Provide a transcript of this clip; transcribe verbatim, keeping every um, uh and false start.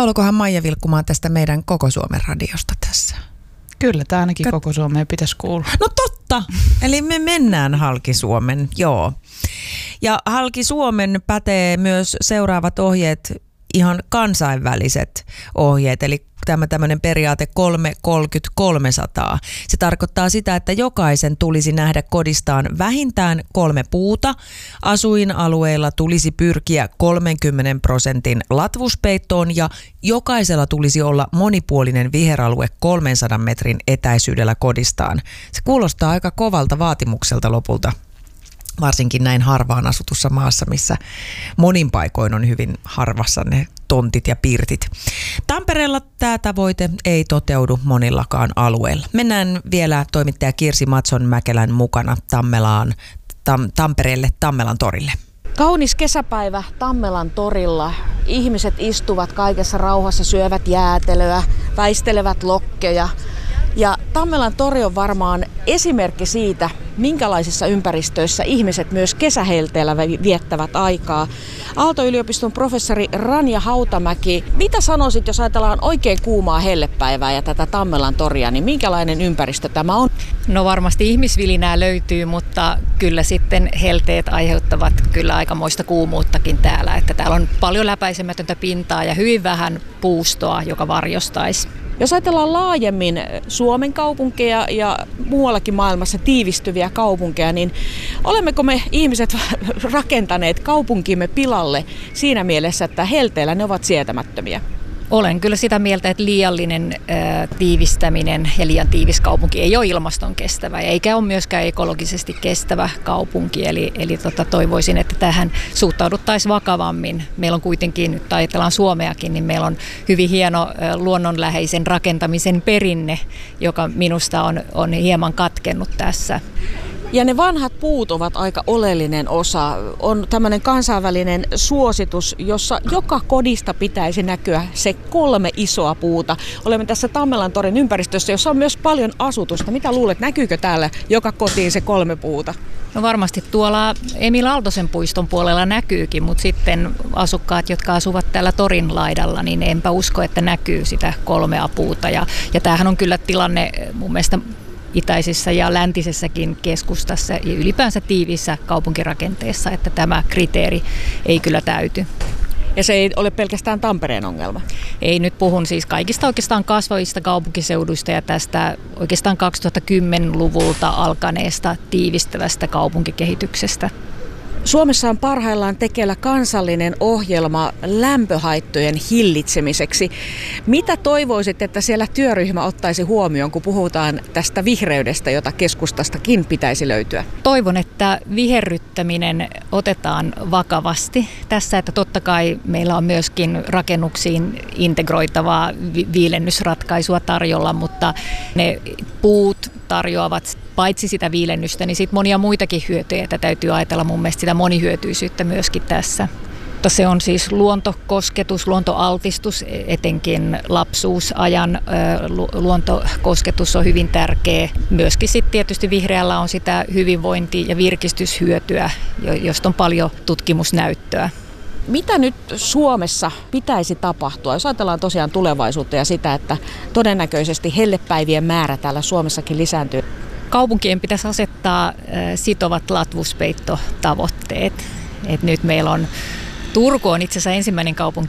Laulukohan Maija vilkkumaan tästä meidän Koko Suomen radiosta tässä? Kyllä, tämä ainakin Kat- koko Suomeen pitäisi kuulla. No totta, eli me mennään halki Suomen, joo. Ja halki Suomen pätee myös seuraavat ohjeet, ihan kansainväliset ohjeet, eli tämä tämmöinen periaate kolme kolmekymmentä kolmesataa. Se tarkoittaa sitä, että jokaisen tulisi nähdä kodistaan vähintään kolme puuta. Asuinalueilla tulisi pyrkiä kolmenkymmenen prosentin latvuspeittoon ja jokaisella tulisi olla monipuolinen viheralue kolmensadan metrin etäisyydellä kodistaan. Se kuulostaa aika kovalta vaatimukselta lopulta. Varsinkin näin harvaan asutussa maassa, missä monin paikoin on hyvin harvassa ne tontit ja pirtit. Tampereella tämä tavoite ei toteudu monillakaan alueilla. Mennään vielä toimittaja Kirsi Matson-Mäkelän mukana Tammelaan, tam, Tampereelle Tammelan torille. Kaunis kesäpäivä Tammelan torilla. Ihmiset istuvat kaikessa rauhassa, syövät jäätelöä, väistelevät lokkeja. Ja Tammelan tori on varmaan esimerkki siitä, minkälaisissa ympäristöissä ihmiset myös kesähelteellä viettävät aikaa. Aalto-yliopiston professori Ranja Hautamäki, mitä sanoisit, jos ajatellaan oikein kuumaa hellepäivää ja tätä Tammelan toria, niin minkälainen ympäristö tämä on? No varmasti ihmisvilinää löytyy, mutta kyllä sitten helteet aiheuttavat kyllä aikamoista kuumuuttakin täällä. Että täällä on paljon läpäisemätöntä pintaa ja hyvin vähän puustoa, joka varjostaisi. Jos ajatellaan laajemmin Suomen kaupunkeja ja muuallakin maailmassa tiivistyviä kaupunkeja, niin olemmeko me ihmiset rakentaneet kaupunkimme pilalle siinä mielessä, että helteellä ne ovat sietämättömiä? Olen kyllä sitä mieltä, että liiallinen ää, tiivistäminen ja liian tiivis kaupunki ei ole ilmaston kestävä, eikä ole myöskään ekologisesti kestävä kaupunki. Eli, eli tota, toivoisin, että tähän suhtauduttaisiin vakavammin. Meillä on kuitenkin, nyt ajatellaan Suomeakin, niin meillä on hyvin hieno ää, luonnonläheisen rakentamisen perinne, joka minusta on, on hieman katkennut tässä. Ja ne vanhat puut ovat aika oleellinen osa. On tämmöinen kansainvälinen suositus, jossa joka kodista pitäisi näkyä se kolme isoa puuta. Olemme tässä Tammelan torin ympäristössä, jossa on myös paljon asutusta. Mitä luulet, näkyykö täällä joka kotiin se kolme puuta? No varmasti tuolla Emil Aaltosen puiston puolella näkyykin, mutta sitten asukkaat, jotka asuvat täällä torin laidalla, niin enpä usko, että näkyy sitä kolmea puuta. Ja, ja tämähän on kyllä tilanne mun mielestä itäisessä ja läntisessäkin keskustassa ja ylipäänsä tiiviissä kaupunkirakenteessa, että tämä kriteeri ei kyllä täyty. Ja se ei ole pelkästään Tampereen ongelma? Ei, nyt puhun siis kaikista oikeastaan kasvavista kaupunkiseuduista ja tästä oikeastaan kaksituhattakymmenluvulta alkaneesta tiivistävästä kaupunkikehityksestä. Suomessa on parhaillaan tekeillä kansallinen ohjelma lämpöhaittojen hillitsemiseksi. Mitä toivoisit, että siellä työryhmä ottaisi huomioon, kun puhutaan tästä vihreydestä, jota keskustastakin pitäisi löytyä? Toivon, että viherryttäminen otetaan vakavasti tässä, että totta kai meillä on myöskin rakennuksiin integroitavaa vi- viilennysratkaisua tarjolla, mutta ne puut tarjoavat paitsi sitä viilennystä, niin sitten monia muitakin hyötyjä, että täytyy ajatella mun mielestä sitä monihyötyisyyttä myöskin tässä. Mutta se on siis luontokosketus, luontoaltistus, etenkin lapsuusajan luontokosketus on hyvin tärkeä. Myöskin sitten tietysti vihreällä on sitä hyvinvointi- ja virkistyshyötyä, josta on paljon tutkimusnäyttöä. Mitä nyt Suomessa pitäisi tapahtua, jos ajatellaan tosiaan tulevaisuutta ja sitä, että todennäköisesti hellepäivien määrä täällä Suomessakin lisääntyy? Kaupunkien pitäisi asettaa sitovat latvuspeittotavoitteet. Et nyt meillä on Turku on itse asiassa ensimmäinen kaupunki,